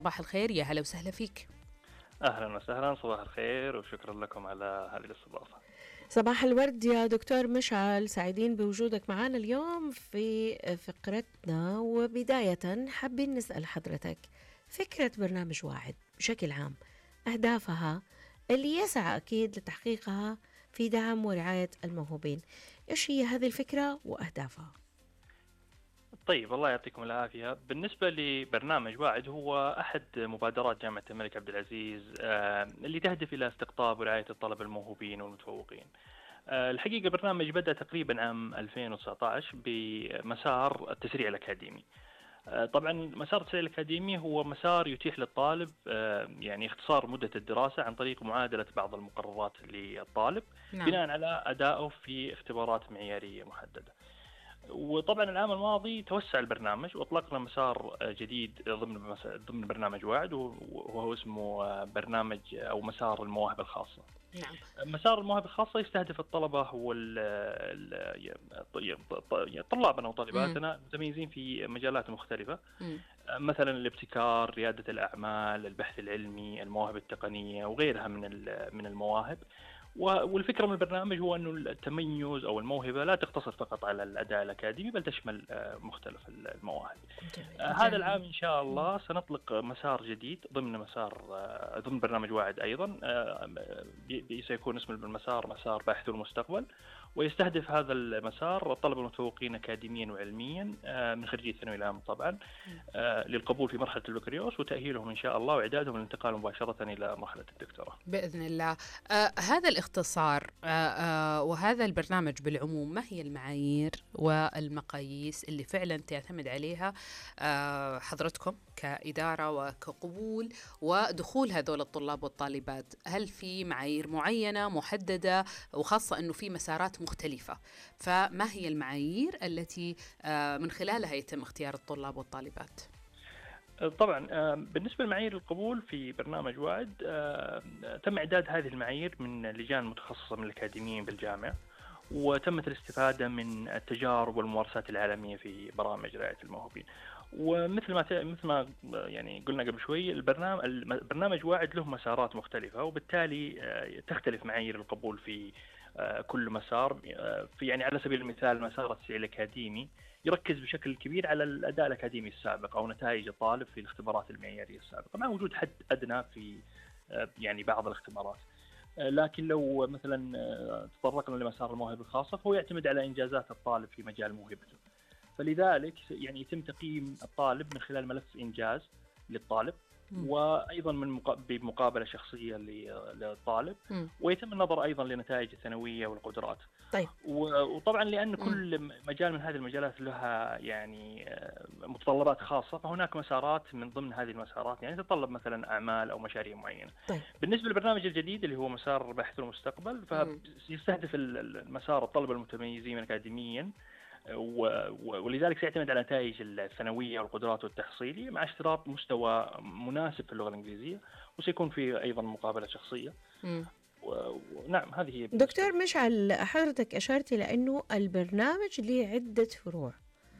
صباح الخير، يا هلا وسهلا فيك. أهلا وسهلا، صباح الخير وشكرا لكم على هذه الاستضافة. صباح الورد يا دكتور مشعل، سعيدين بوجودك معنا اليوم في فقرتنا. وبداية حابين نسأل حضرتك فكرة برنامج واعد بشكل عام، أهدافها اللي يسعى أكيد لتحقيقها في دعم ورعاية الموهوبين، إيش هي هذه الفكرة وأهدافها؟ طيب، الله يعطيكم العافية. بالنسبة لبرنامج واعد، هو أحد مبادرات جامعة الملك عبد العزيز اللي تهدف إلى استقطاب ورعاية الطلبة الموهوبين والمتفوقين. الحقيقة برنامج بدأ تقريبا عام 2019 بمسار التسريع الأكاديمي. طبعا مسار التسريع الأكاديمي هو مسار يتيح للطالب يعني اختصار مدة الدراسة عن طريق معادلة بعض المقررات للطالب نعم. بناء على أدائه في اختبارات معيارية محددة. وطبعا العام الماضي توسع البرنامج واطلقنا مسار جديد ضمن برنامج واعد، وهو اسمه برنامج او مسار المواهب الخاصه. نعم. مسار المواهب الخاصه يستهدف الطلبه طلابنا مم. وطالباتنا المتميزين في مجالات مختلفه، مم. مثلا الابتكار، رياده الاعمال، البحث العلمي، المواهب التقنيه وغيرها من المواهب. والفكرة من البرنامج هو أنه التميز أو الموهبة لا تقتصر فقط على الأداء الأكاديمي، بل تشمل مختلف المواهب. جميل. هذا العام إن شاء الله سنطلق مسار جديد ضمن برنامج واعد أيضا. سيكون اسم المسار مسار باحث المستقبل، ويستهدف هذا المسار الطلبة المتفوقين أكاديميا وعلميا من خريجي الثانوي العام طبعا، للقبول في مرحلة البكالوريوس وتأهيلهم إن شاء الله وإعدادهم للانتقال مباشرة إلى مرحلة الدكتوراه. بإذن الله. هذا الاختصار وهذا البرنامج بالعموم، ما هي المعايير والمقاييس اللي فعلا تعتمد عليها حضرتكم كإدارة وكقبول ودخول هذول الطلاب والطالبات؟ هل في معايير معينة محددة، وخاصة أنه في مسارات مختلفة؟ فما هي المعايير التي من خلالها يتم اختيار الطلاب والطالبات؟ طبعا بالنسبة لمعايير القبول في برنامج واعد، تم إعداد هذه المعايير من لجان متخصصة من الأكاديميين بالجامعة، وتمت الاستفادة من التجارب والممارسات العالمية في برامج رعاية الموهوبين. مثل ما يعني قلنا قبل شوي، برنامج واعد له مسارات مختلفة، وبالتالي تختلف معايير القبول في كل مسار. في يعني على سبيل المثال مسار التسعير الأكاديمي يركز بشكل كبير على الأداء الأكاديمي السابق أو نتائج الطالب في الاختبارات المعيارية السابقة، مع وجود حد أدنى في يعني بعض الاختبارات. لكن لو مثلا تطرقنا لمسار المواهب الخاصة، فهو يعتمد على إنجازات الطالب في مجال موهبته. فلذلك يعني يتم تقييم الطالب من خلال ملف إنجاز للطالب، وأيضا بمقابلة شخصية للطالب، ويتم النظر أيضا لنتائج الثانوية والقدرات. طيب. وطبعا لأن كل مجال من هذه المجالات لها يعني متطلبات خاصة، فهناك مسارات من ضمن هذه المسارات يعني تتطلب مثلا أعمال أو مشاريع معينة. طيب. بالنسبة للبرنامج الجديد اللي هو مسار باحث المستقبل، فيستهدف المسار الطلبة المتميزين أكاديميا، ولذلك سيعتمد على نتائج الثانوية والقدرات والتحصيلي مع اشتراط مستوى مناسب في اللغة الإنجليزية، وسيكون في أيضا مقابلة شخصية. ونعم، هذه هي. دكتور مشعل، حضرتك أشرت إلى أنه البرنامج له عدة فروع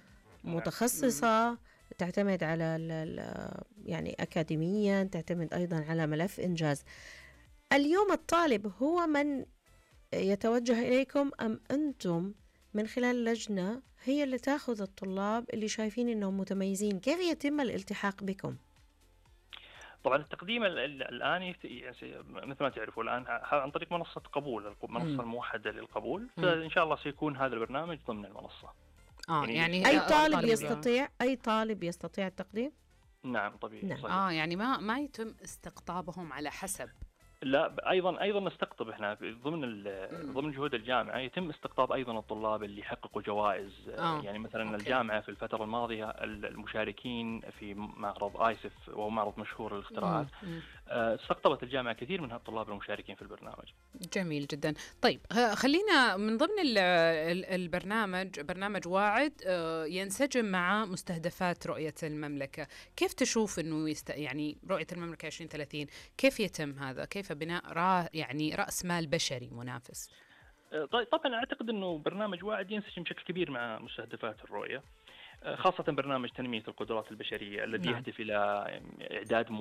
متخصصة، تعتمد على يعني أكاديميا، تعتمد أيضا على ملف إنجاز. اليوم الطالب هو من يتوجه إليكم، أم أنتم من خلال لجنة هي اللي تأخذ الطلاب اللي شايفين أنهم متميزين؟ كيف يتم الالتحاق بكم؟ طبعا التقديم الآن مثل ما تعرفوا الآن عن طريق منصة قبول، المنصة الموحدة للقبول. فإن شاء الله سيكون هذا البرنامج ضمن المنصة. يعني أي طالب يستطيع التقديم؟ نعم طبيعي. نعم. صحيح. يعني ما يتم استقطابهم على حسب. لا، ايضا نستقطب احنا ضمن جهود الجامعه، يتم استقطاب ايضا الطلاب اللي حققوا جوائز. يعني مثلا أوكي. الجامعه في الفتره الماضيه المشاركين في معرض ايسف، وهو معرض مشهور للاختراعات، استقطبت الجامعه كثير من الطلاب المشاركين في البرنامج. جميل جدا. طيب، خلينا من ضمن برنامج واعد ينسجم مع مستهدفات رؤية المملكة. كيف تشوف أنه يعني رؤية المملكة 2030 كيف يتم هذا؟ كيف بناء يعني رأس مال بشري منافس؟ طبعا أعتقد أنه برنامج واعد ينسجم بشكل كبير مع مستهدفات الرؤية. خاصة برنامج تنمية القدرات البشرية الذي نعم. يهدف إلى إعداد